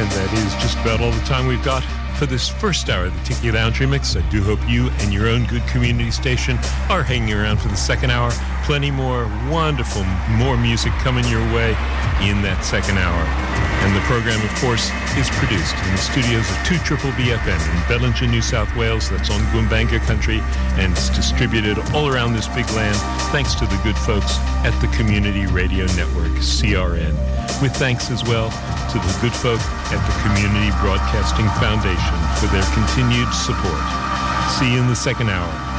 And that is just about all the time we've got for this first hour of the Tiki Lounge Remix. I do hope you and your own good community station are hanging around for the second hour. Plenty more wonderful, more music coming your way in that second hour. And the program, of course, is produced in the studios of 2BBFM in Bellingen, New South Wales. That's on Goombanga country, and it's distributed all around this big land thanks to the good folks at the Community Radio Network, CRN. With thanks as well to the good folk at the Community Broadcasting Foundation for their continued support. See you in the second hour.